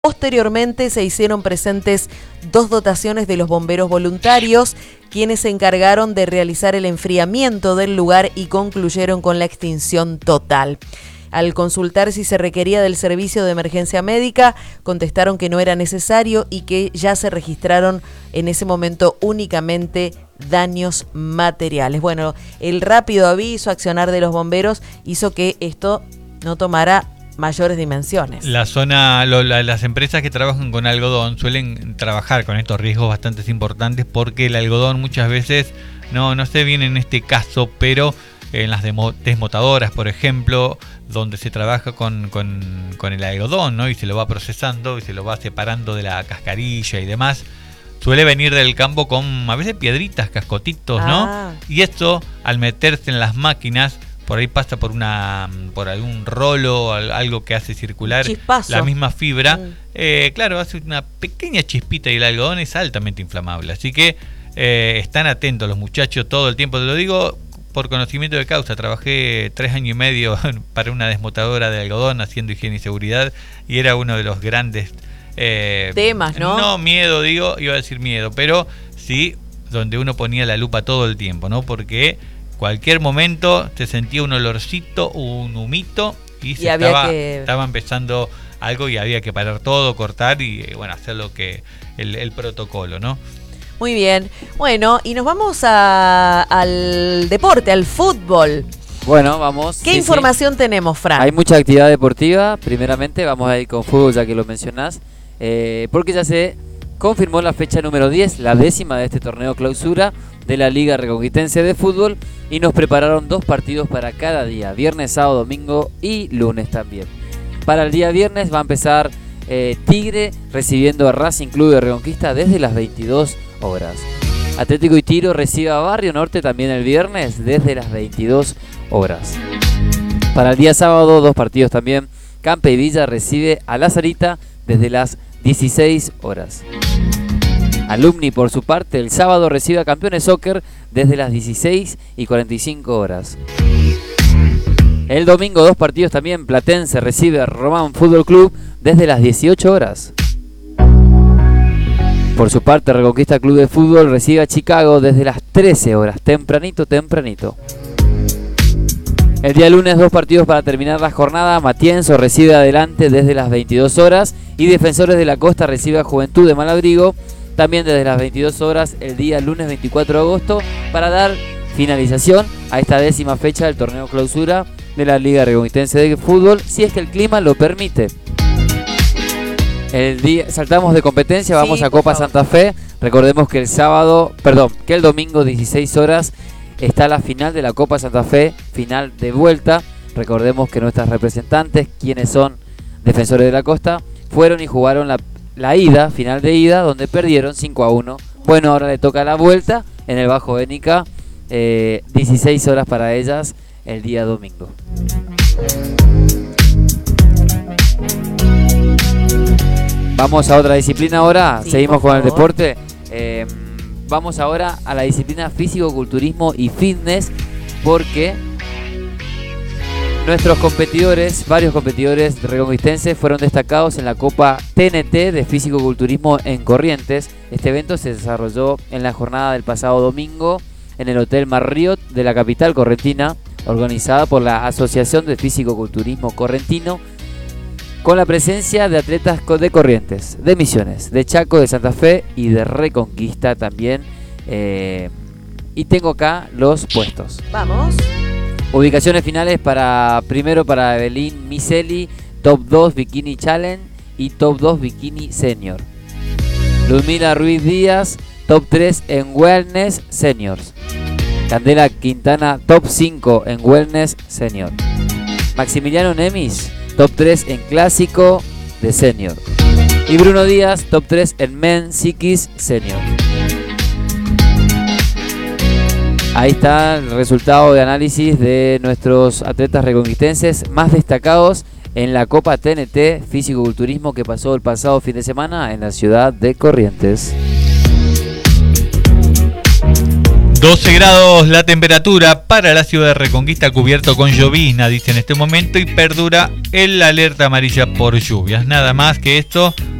Posteriormente se hicieron presentes 2 dotaciones de los bomberos voluntarios, quienes se encargaron de realizar el enfriamiento del lugar y concluyeron con la extinción total. Al consultar si se requería del servicio de emergencia médica, contestaron que no era necesario y que ya se registraron en ese momento únicamente daños materiales. Bueno, el rápido aviso, accionar de los bomberos hizo que esto no tomara mayores dimensiones. Las empresas que trabajan con algodón suelen trabajar con estos riesgos bastante importantes porque el algodón muchas veces, no sé bien en este caso, pero en las desmotadoras, por ejemplo, donde se trabaja con el algodón, ¿no? Y se lo va procesando y se lo va separando de la cascarilla y demás, suele venir del campo con a veces piedritas, cascotitos, ¿no? Y esto, al meterse en las máquinas, por ahí pasa por algún rolo, algo que hace circular Chispazo. La misma fibra. Claro, hace una pequeña chispita y el algodón es altamente inflamable. Así que están atentos los muchachos todo el tiempo. Te lo digo por conocimiento de causa. Trabajé 3 años y medio para una desmotadora de algodón haciendo higiene y seguridad y era uno de los grandes temas, ¿no? No miedo, iba a decir miedo, pero sí donde uno ponía la lupa todo el tiempo, ¿no? Porque cualquier momento se sentía un olorcito, un humito y estaba empezando algo y había que parar todo, cortar y bueno, hacer lo que el protocolo, ¿no? Muy bien. Bueno, y nos vamos al deporte, al fútbol. Bueno, vamos. ¿Qué información tenemos, Fran? Hay mucha actividad deportiva. Primeramente vamos a ir con fútbol, ya que lo mencionás, porque ya se confirmó la fecha número 10, la 10ª de este torneo clausura de la Liga Reconquitense de Fútbol, y nos prepararon 2 partidos para cada día, viernes, sábado, domingo y lunes también. Para el día viernes va a empezar Tigre recibiendo a Racing Club de Reconquista desde las 22 horas. Atlético y Tiro recibe a Barrio Norte también el viernes desde las 22 horas. Para el día sábado 2 partidos también. Campe y Villa recibe a La Sarita desde las 16 horas. Alumni, por su parte, el sábado recibe a Campeones Soccer desde las 16:45 horas. El domingo 2 partidos también. Platense recibe a Román Fútbol Club desde las 18 horas. Por su parte, Reconquista Club de Fútbol recibe a Chicago desde las 13 horas. Tempranito. El día lunes 2 partidos para terminar la jornada. Matienzo recibe Adelante desde las 22 horas. Y Defensores de la Costa recibe a Juventud de Malabrigo también desde las 22 horas el día lunes 24 de agosto para dar finalización a esta 10ª fecha del torneo clausura de la Liga Reconquitense de Fútbol, si es que el clima lo permite. Saltamos de competencia, vamos a Copa Santa Fe. Recordemos que el domingo 16 horas está la final de la Copa Santa Fe, final de vuelta. Recordemos que nuestras representantes, quienes son Defensores de la Costa, fueron y jugaron la ida, final de ida, donde perdieron 5-1. Bueno, ahora le toca la vuelta en el Bajo Bénica, 16 horas para ellas el día domingo. Vamos a otra disciplina ahora, seguimos con el deporte. Vamos ahora a la disciplina físico-culturismo y fitness, porque nuestros competidores, varios competidores reconquistenses, fueron destacados en la Copa TNT de Físico-Culturismo en Corrientes. Este evento se desarrolló en la jornada del pasado domingo en el Hotel Marriott de la capital correntina, organizada por la Asociación de Físico-Culturismo Correntino, con la presencia de atletas de Corrientes, de Misiones, de Chaco, de Santa Fe y de Reconquista también. Y tengo acá los puestos. Vamos. Ubicaciones finales primero para Evelyn Miseli, Top 2 Bikini Challenge y Top 2 Bikini Senior. Ludmila Ruiz Díaz, Top 3 en Wellness Seniors. Candela Quintana, Top 5 en Wellness Senior. Maximiliano Nemis, Top 3 en Clásico de Senior. Y Bruno Díaz, Top 3 en Men Psiquis Senior. Ahí está el resultado de análisis de nuestros atletas reconquistenses más destacados en la Copa TNT Físico-Culturismo que pasó el pasado fin de semana en la ciudad de Corrientes. 12 grados la temperatura para la ciudad de Reconquista, cubierto con llovizna, dice en este momento, y perdura el alerta amarilla por lluvias. Nada más que esto.